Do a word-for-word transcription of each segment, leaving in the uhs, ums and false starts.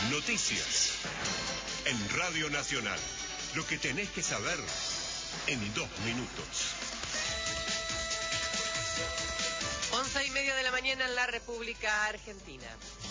Noticias. En Radio Nacional. Lo que tenés que saber en dos minutos. Once y media de la mañana en la República Argentina.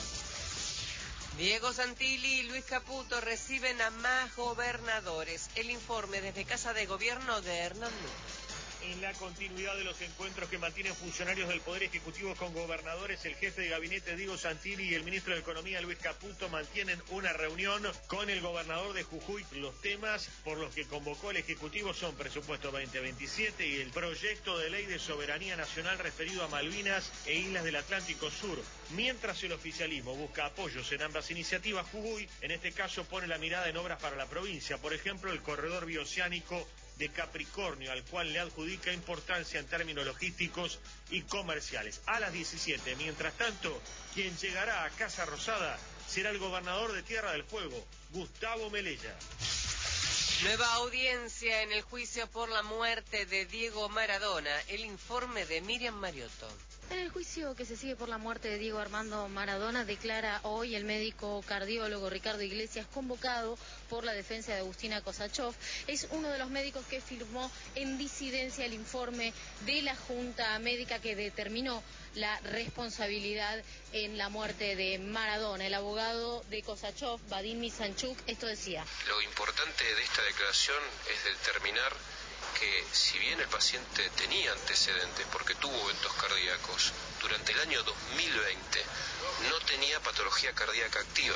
Diego Santilli y Luis Caputo reciben a más gobernadores. El informe desde Casa de Gobierno de Hernán Luna. En la continuidad de los encuentros que mantienen funcionarios del Poder Ejecutivo con gobernadores, el jefe de gabinete Diego Santilli y el ministro de Economía Luis Caputo mantienen una reunión con el gobernador de Jujuy. Los temas por los que convocó el Ejecutivo son presupuesto veinte veintisiete y el proyecto de ley de soberanía nacional referido a Malvinas e islas del Atlántico Sur. Mientras el oficialismo busca apoyos en ambas iniciativas, Jujuy en este caso pone la mirada en obras para la provincia, por ejemplo el corredor bioceánico de Capricornio, al cual le adjudica importancia en términos logísticos y comerciales. A las diecisiete, mientras tanto, quien llegará a Casa Rosada será el gobernador de Tierra del Fuego, Gustavo Melella. Nueva audiencia en el juicio por la muerte de Diego Maradona. El informe de Miriam Mariotto. En el juicio que se sigue por la muerte de Diego Armando Maradona, declara hoy el médico cardiólogo Ricardo Iglesias, convocado por la defensa de Agustina Kosachov. Es uno de los médicos que firmó en disidencia el informe de la Junta Médica que determinó la responsabilidad en la muerte de Maradona. El abogado de Kosachov, Vadim Misanchuk, esto decía. Lo importante de esta declaración es determinar que si bien el paciente tenía antecedentes porque tuvo eventos cardíacos, durante el año dos mil veinte no tenía patología cardíaca activa.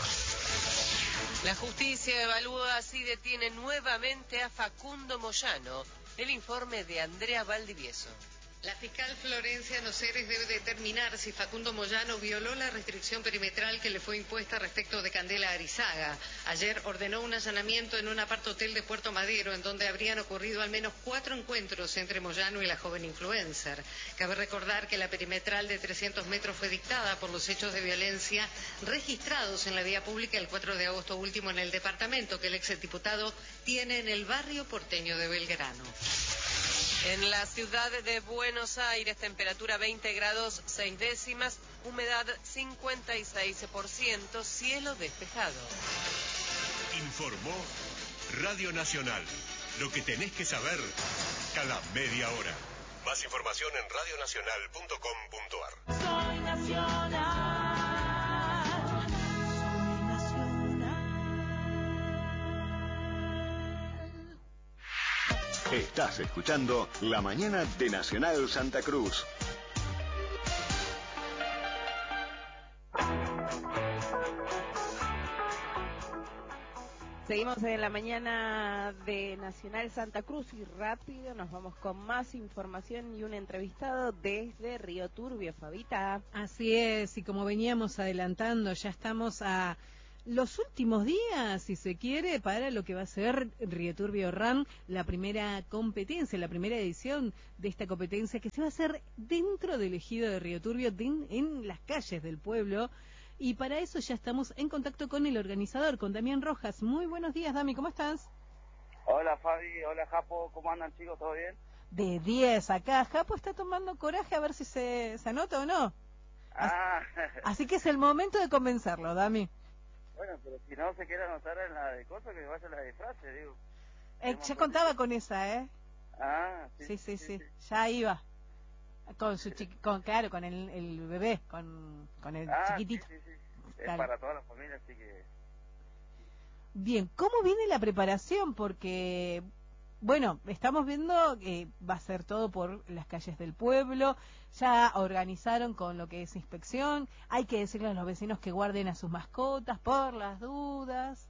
La justicia evalúa si detiene nuevamente a Facundo Moyano. El informe de Andrea Valdivieso. La fiscal Florencia Noceres debe determinar si Facundo Moyano violó la restricción perimetral que le fue impuesta respecto de Candela Arizaga. Ayer ordenó un allanamiento en un apart-hotel de Puerto Madero, en donde habrían ocurrido al menos cuatro encuentros entre Moyano y la joven influencer. Cabe recordar que la perimetral de trescientos metros fue dictada por los hechos de violencia registrados en la vía pública el cuatro de agosto último en el departamento que el exdiputado tiene en el barrio porteño de Belgrano. En la ciudad de Buenos Aires, temperatura veinte grados seis décimas, humedad cincuenta y seis por ciento, cielo despejado. Informó Radio Nacional. Lo que tenés que saber cada media hora. Más información en radio nacional punto com punto a r. Soy nacional. Estás escuchando La Mañana de Nacional Santa Cruz. Seguimos en La Mañana de Nacional Santa Cruz y rápido nos vamos con más información y un entrevistado desde Río Turbio, Fabita. Así es, y como veníamos adelantando, ya estamos a los últimos días, si se quiere, para lo que va a ser Río Turbio Run, la primera competencia, la primera edición de esta competencia que se va a hacer dentro del ejido de Río Turbio, en, en las calles del pueblo. Y para eso ya estamos en contacto con el organizador, con Damián Rojas. Muy buenos días, Dami, ¿cómo estás? Hola, Fabi, hola, Japo, ¿cómo andan, chicos? ¿Todo bien? De diez acá. Japo está tomando coraje a ver si se, se anota o no. Ah. Así que es el momento de convencerlo, Dami. Bueno, pero si no se quiere anotar en la de cosas, que vaya a la de frase, digo. Eh, ya contaba con esa, ¿eh? Ah, sí. Sí, sí, sí, sí. Ya iba. Con su chiqui, con, claro, con el, el bebé, con, con el ah, chiquitito. Sí, sí, sí. Es para toda la familia, así que... Bien, ¿cómo viene la preparación? Porque, bueno, estamos viendo que va a ser todo por las calles del pueblo, ya organizaron con lo que es inspección, hay que decirle a los vecinos que guarden a sus mascotas por las dudas.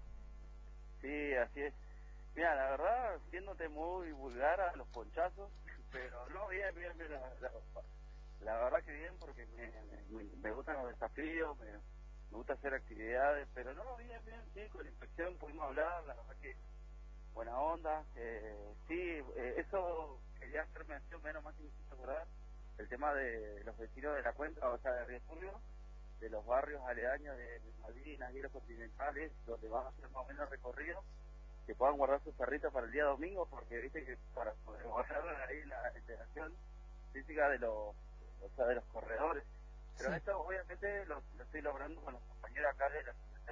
Sí, así es. Mira, la verdad, siéndote muy vulgar a los ponchazos, pero no, bien, bien, bien, la, la, la verdad que bien, porque me, me, me gustan los desafíos, me, me gusta hacer actividades, pero no, bien, bien, sí, con la inspección pudimos hablar, la verdad que buena onda, eh, sí, eh, eso quería hacer mención, menos más que me hiciste acordar, el tema de los vecinos de la cuenca, o sea, de Río Turbio, de los barrios aledaños de Malvinas y los continentales, donde van a hacer más o menos recorrido, que puedan guardar sus perritos para el día domingo, porque viste que para poder guardar ahí la integración física de los, o sea, de los corredores. Pero sí. Esto obviamente lo, lo estoy logrando con los compañeros acá de la Secretaría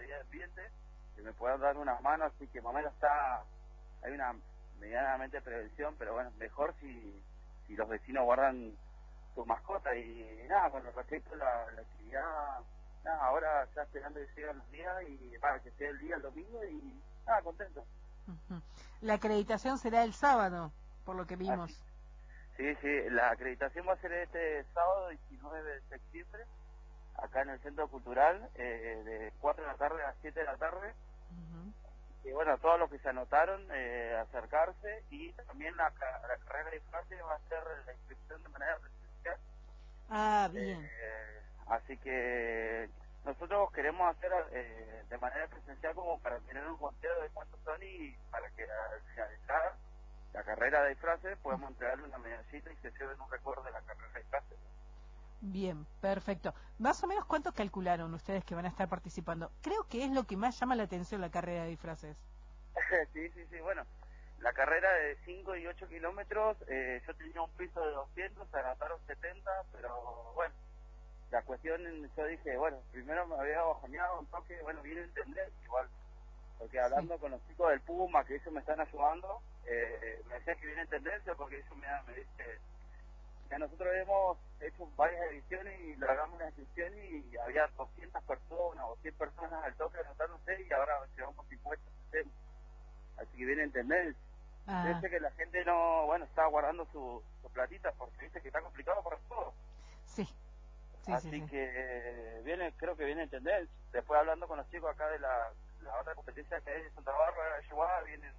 Secretaría de Ambiente, que me puedan dar unas manos, así que más o menos está, hay una medianamente prevención, pero bueno, mejor si, si los vecinos guardan sus mascotas. Y nada, con respecto a la, la actividad, nada, ahora ya esperando que lleguen los días y para que sea el día el domingo y nada, contento. Uh-huh. La acreditación será el sábado, por lo que vimos. Así. Sí, sí, la acreditación va a ser este sábado diecinueve de septiembre, acá en el Centro Cultural, eh, de cuatro de la tarde a siete de la tarde. Uh-huh. Y bueno, todos los que se anotaron, eh, acercarse, y también la, la carrera de disfraces va a ser la inscripción de manera presencial. Ah, bien. Eh, así que nosotros queremos hacer eh, de manera presencial como para tener un conteo de cuántos son y para que al finalizar la carrera de disfraces podemos entregarle una medallita y se lleven un recuerdo de la carrera de disfraces. Bien, perfecto. Más o menos, ¿cuánto calcularon ustedes que van a estar participando? Creo que es lo que más llama la atención, la carrera de disfraces. Sí, sí, sí, bueno, la carrera de cinco y ocho kilómetros, eh, yo tenía un piso de doscientos, se anotaron setenta, pero bueno, la cuestión, yo dije, bueno, primero me había bajoneado un toque, bueno, viene a entender, igual, porque hablando sí. con los chicos del Puma, que ellos me están ayudando, eh, me decían que viene en tendencia, porque ellos me, me dice, ya nosotros hemos hecho varias ediciones y largamos una inscripción y había doscientas personas o cien personas al toque anotándose y ahora llevamos cincuenta, sesenta. Así que viene en tendencia. Ah. Dice que la gente no, bueno, está guardando su, su platita porque dice que está complicado para todos. Sí. sí Así sí, sí. que eh, viene, creo que viene en tendencia. Después hablando con los chicos acá de la, la otra competencia que hay de Santa Bárbara, igual vienen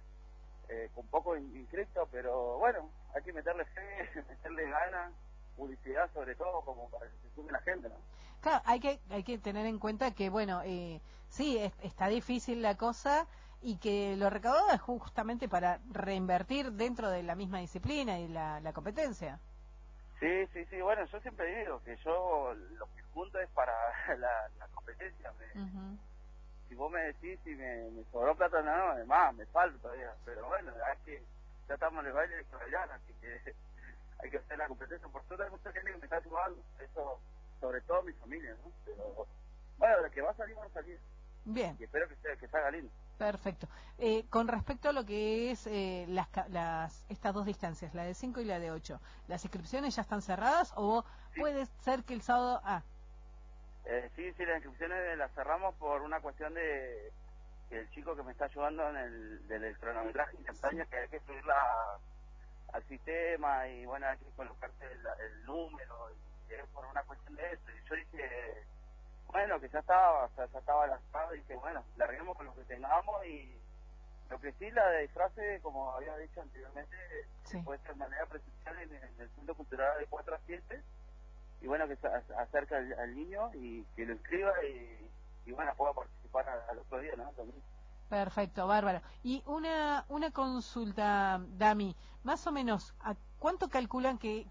eh, con poco inscriptos, pero bueno, hay que meterle fe, meterle ganas, publicidad sobre todo, como para que se sume la gente, ¿no? Claro, hay que, hay que tener en cuenta que, bueno, eh, sí, es, está difícil la cosa y que lo recaudado es justamente para reinvertir dentro de la misma disciplina y la, la competencia. Sí, sí, sí, bueno, yo siempre digo que yo lo que junto es para la, la competencia. Me, uh-huh. Si vos me decís si me, me sobró plata, no, además me falta todavía, pero bueno, hay que, ya estamos en el baile de que bailar, así que hay que hacer la competencia. Por suerte hay mucha gente que me está ayudando, eso, sobre todo mi familia, ¿no? Pero bueno, de que va a salir, va a salir. Bien. Y espero que, sea, que salga lindo. Perfecto. Eh, con respecto a lo que es eh, las, las estas dos distancias, la de cinco y la de ocho, ¿las inscripciones ya están cerradas o sí. puede ser que el sábado... Ah. Eh, sí, sí, las inscripciones las cerramos por una cuestión de que el chico que me está ayudando en el del cronometraje instantáneo, sí. que hay que subirla al sistema y bueno, hay que colocarse el, el número, y es por una cuestión de eso. Y yo dije... Bueno, que ya estaba, o sea, ya estaba lanzado y que bueno, larguemos con lo que tengamos y lo que sí, la de disfraces, como había dicho anteriormente, sí. puede ser de manera presencial en, en el Centro Cultural de cuatro a siete y bueno, que se acerca al, al niño y que lo inscriba y, y bueno, pueda participar al otro día, ¿no? También. Perfecto, bárbaro. Y una una consulta, Dami, más o menos, ¿a cuánto calculan que,